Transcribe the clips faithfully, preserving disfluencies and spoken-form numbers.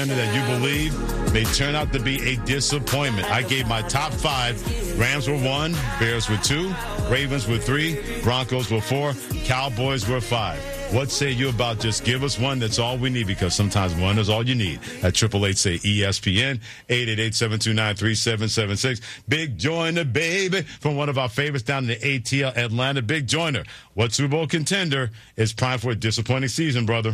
that you believe may turn out to be a disappointment. I gave my top five. Rams were one, Bears were two, Ravens were three, Broncos were four, Cowboys were five. What say you about just give us one? That's all we need, because sometimes one is all you need. At triple eight say E S P N, eight eight eight, seven two nine, three seven seven six. Big Joyner, baby, from one of our favorites down in the A T L Atlanta. Big Joyner, what Super Bowl contender is primed for a disappointing season, brother?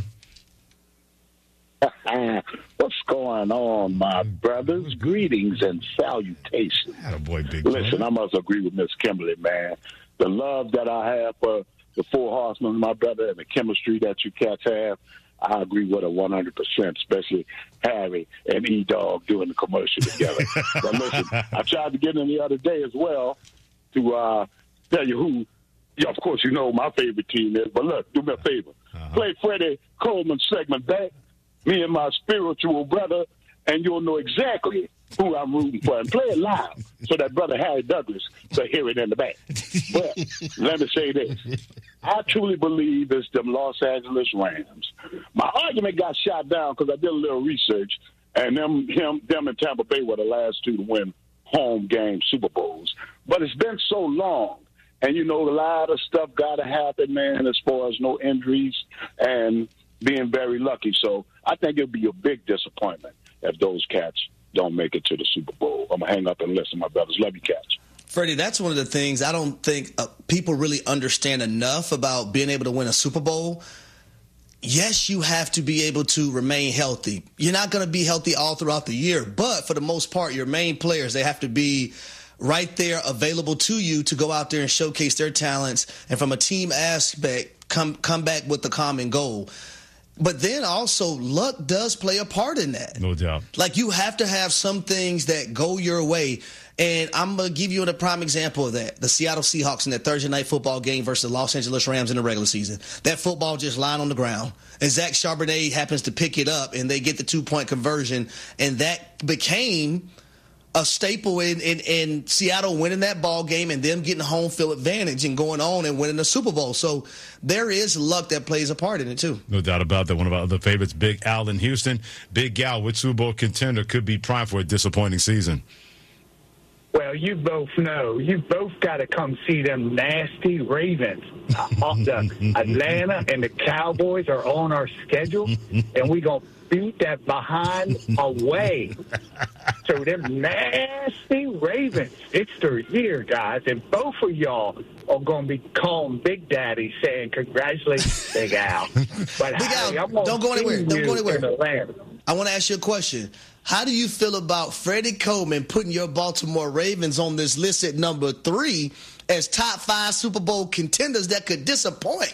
What's going on, my brothers? Greetings and salutations. Attaboy, Big Listen, I must agree with Miss Kimberly, man. The love that I have for the Four Horsemen, my brother, and the chemistry that you cats have, I agree with her one hundred percent, especially Harry and E-Dog doing the commercial together. But listen, I tried to get in the other day as well to uh, tell you who, yeah, of course, you know my favorite team is, but look, do me a favor. Uh-huh. Play Freddie Coleman's segment back, me and my spiritual brother, and you'll know exactly who I'm rooting for. And play it loud so that brother Harry Douglas can hear it in the back. But let me say this. I truly believe it's them Los Angeles Rams. My argument got shot down because I did a little research, and them, him, them and Tampa Bay were the last two to win home game Super Bowls. But it's been so long, and, you know, a lot of stuff got to happen, man, as far as no injuries and being very lucky. So I think it'll be a big disappointment if those cats don't make it to the Super Bowl. I'm going to hang up and listen, my brothers. Love you, cats. Freddie, that's one of the things I don't think uh, people really understand enough about being able to win a Super Bowl. Yes, you have to be able to remain healthy. You're not going to be healthy all throughout the year, but for the most part, your main players, they have to be right there available to you to go out there and showcase their talents, and from a team aspect, come come back with the common goal. But then also, luck does play a part in that. No doubt. Like, you have to have some things that go your way. And I'm going to give you a prime example of that. The Seattle Seahawks in that Thursday night football game versus the Los Angeles Rams in the regular season. That football just lying on the ground. And Zach Charbonnet happens to pick it up, and they get the two-point conversion. And that became a staple in, in, in Seattle winning that ball game and them getting home field advantage and going on and winning the Super Bowl. So there is luck that plays a part in it, too. No doubt about that. One of our other favorites, Big Al in Houston. Big Gal, which Super Bowl contender could be primed for a disappointing season? Well, you both know. You both got to come see them nasty Ravens. Uh, the Atlanta and the Cowboys are on our schedule, and we're going to beat that behind away. So them nasty Ravens, it's their year, guys, and both of y'all are going to be calling Big Daddy saying, congratulations, Big Al. But Big Harry, Al, don't go anywhere. Don't go anywhere. I want to ask you a question. How do you feel about Freddie Coleman putting your Baltimore Ravens on this list at number three as top five Super Bowl contenders that could disappoint?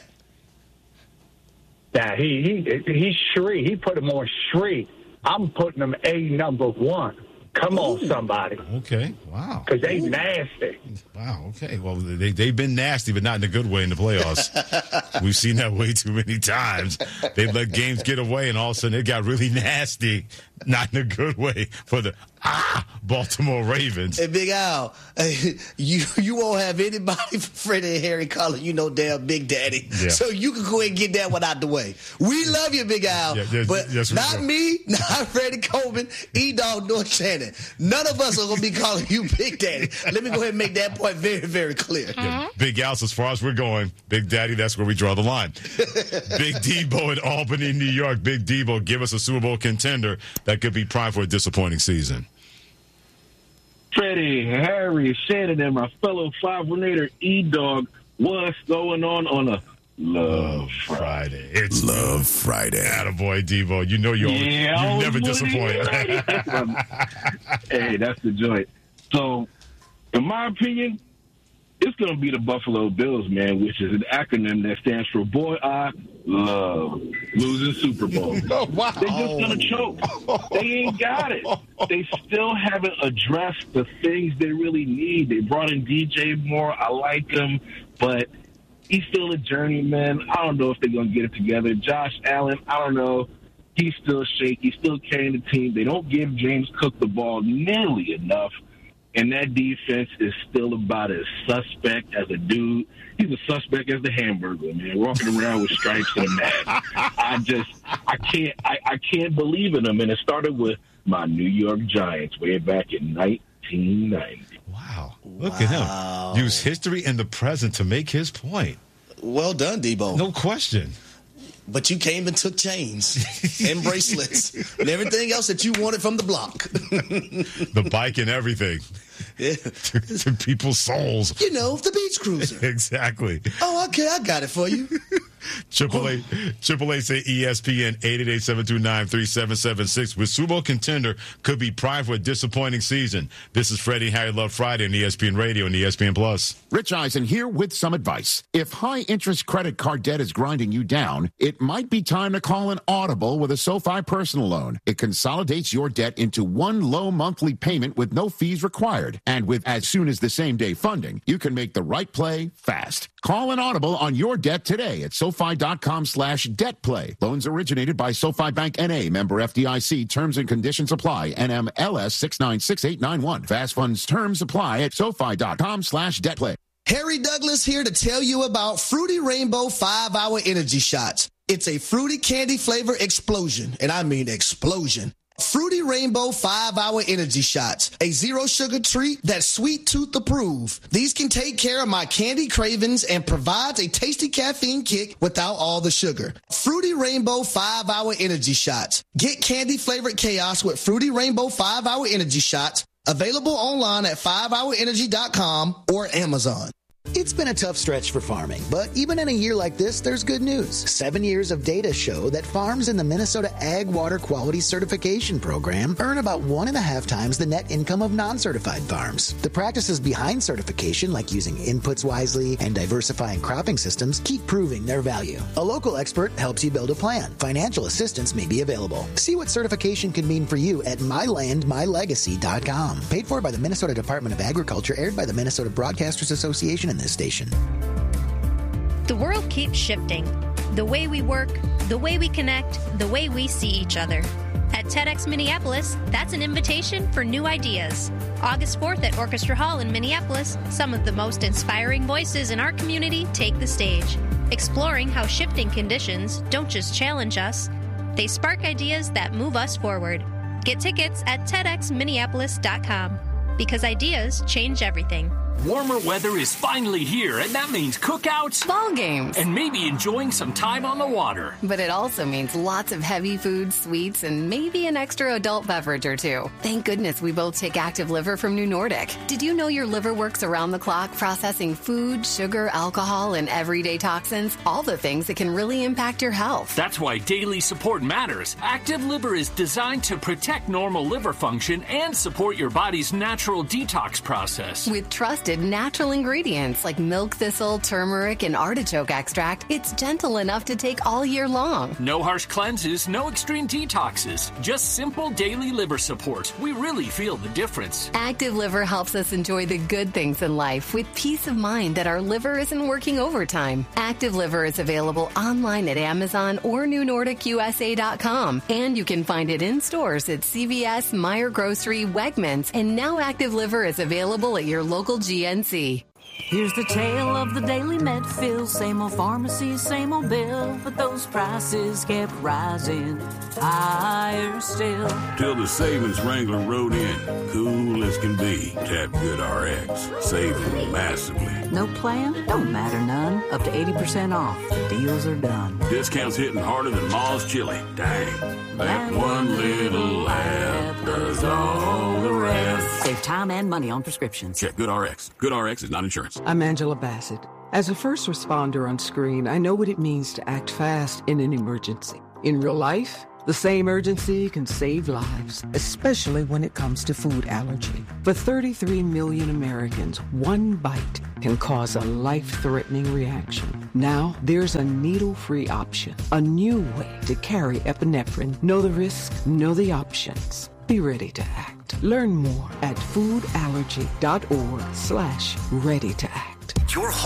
Now, he, he, he's Shree. He put him on Shree. I'm putting him A number one. Come Ooh. on, somebody. Okay, wow. Because they Ooh. nasty. Wow, okay. Well, they, they've been nasty, but not in a good way in the playoffs. We've seen that way too many times. They've let games get away, and all of a sudden it got really nasty, not in a good way for the ah Baltimore Ravens. Hey, Big Al, hey, you you won't have anybody from Freddie and Harry calling you no damn Big Daddy. Yeah. So you can go ahead and get that one out the way. We love you, Big Al, yeah, yes, but yes, not do. me, not Freddie Coleman, E-Dog, nor Shannon. None of us are going to be calling you Big Daddy. Let me go ahead and make that point very, very clear. Yeah, Big Al, as far as we're going, Big Daddy, that's where we draw the line. Big Debo in Albany, New York. Big Debo, give us a Super Bowl contender that could be primed for a disappointing season. Freddie, Harry, Shannon, and my fellow five-one-eighter E-Dog, what's going on on a Love Friday? It's Love Friday. Attaboy, Debo. You know you yeah, you never disappoint. Hey, that's the joint. So, in my opinion, it's going to be the Buffalo Bills, man, which is an acronym that stands for Boy I Love Losing Super Bowl. Oh, wow. They're just going to choke. They ain't got it. They still haven't addressed the things they really need. They brought in D J Moore. I like him, but he's still a journeyman. I don't know if they're going to get it together. Josh Allen, I don't know. He's still shaky. He's still carrying the team. They don't give James Cook the ball nearly enough. And that defense is still about as suspect as a dude. He's a suspect as the hamburger, man, walking around with stripes and a mask. I just, I can't, I, I can't believe in him. And it started with my New York Giants way back in nineteen ninety. Wow. Look wow. at him. Use history and the present to make his point. Well done, Debo. No question. But you came and took chains and bracelets and everything else that you wanted from the block. The bike and everything. Yeah. to, to people's souls. You know, the beach cruiser. Exactly. Oh, okay, I got it for you. Triple A, Triple A say E S P N eight eight eight, seven two nine, three seven seven six. With Super Bowl contender could be primed for a disappointing season. This is Freddie Harry Love Friday on E S P N Radio and E S P N Plus. Rich Eisen here with some advice. If high-interest credit card debt is grinding you down, it might be time to call an Audible with a SoFi personal loan. It consolidates your debt into one low monthly payment with no fees required. And with as soon as the same day funding, you can make the right play fast. Call an Audible on your debt today at SoFi.com slash debt play. Loans originated by SoFi Bank N A, member F D I C. Terms and conditions apply. N M L S six nine six eight nine one. Fast funds terms apply at SoFi.com slash debt play. Harry Douglas here to tell you about Fruity Rainbow five hour Energy Shots. It's a fruity candy flavor explosion, and I mean explosion. Fruity Rainbow five hour Energy Shots, a zero-sugar treat that's sweet tooth approved. These can take care of my candy cravings and provides a tasty caffeine kick without all the sugar. Fruity Rainbow five hour Energy Shots. Get candy-flavored chaos with Fruity Rainbow five hour Energy Shots. Available online at five hour energy dot com or Amazon. It's been a tough stretch for farming, but even in a year like this, there's good news. Seven years of data show that farms in the Minnesota Ag Water Quality Certification Program earn about one and a half times the net income of non-certified farms. The practices behind certification, like using inputs wisely and diversifying cropping systems, keep proving their value. A local expert helps you build a plan. Financial assistance may be available. See what certification can mean for you at my land my legacy dot com. Paid for by the Minnesota Department of Agriculture, aired by the Minnesota Broadcasters Association and this station. The world keeps shifting. The way we work, the way we connect, the way we see each other. At TEDx Minneapolis, that's an invitation for new ideas. August fourth at Orchestra Hall in Minneapolis, some of the most inspiring voices in our community take the stage, exploring how shifting conditions don't just challenge us, they spark ideas that move us forward. Get tickets at TEDx Minneapolis dot com, because ideas change everything. Warmer weather is finally here, and that means cookouts, ball games, and maybe enjoying some time on the water. But it also means lots of heavy food, sweets, and maybe an extra adult beverage or two. Thank goodness we both take Active Liver from New Nordic. Did you know your liver works around the clock processing food, sugar, alcohol, and everyday toxins? All the things that can really impact your health. That's why daily support matters. Active Liver is designed to protect normal liver function and support your body's natural detox process. With trusted natural ingredients like milk thistle, turmeric, and artichoke extract, it's gentle enough to take all year long. No harsh cleanses, no extreme detoxes, just simple daily liver support. We really feel the difference. Active Liver helps us enjoy the good things in life with peace of mind that our liver isn't working overtime. Active Liver is available online at Amazon or New Nordic U S A dot com, and you can find it in stores at C V S, Meijer Grocery, Wegmans, and now Active Liver is available at your local G N C. Here's the tale of the daily Medfill. Same old pharmacy, same old bill, but those prices kept rising higher still. Till the savings Wrangler rode in, cool as can be. Tap GoodRx, saving massively. No plan? Don't matter none. Up to eighty percent off. Deals are done. Discounts hitting harder than Ma's chili. Dang, that one little app does all the rest. Save time and money on prescriptions. Check GoodRx. GoodRx is not insurance. I'm Angela Bassett. As a first responder on screen, I know what it means to act fast in an emergency. In real life, the same urgency can save lives, especially when it comes to food allergy. For thirty-three million Americans, one bite can cause a life-threatening reaction. Now, there's a needle-free option, a new way to carry epinephrine. Know the risk, know the options. Be ready to act. Learn more at foodallergy.org slash ready to act. Your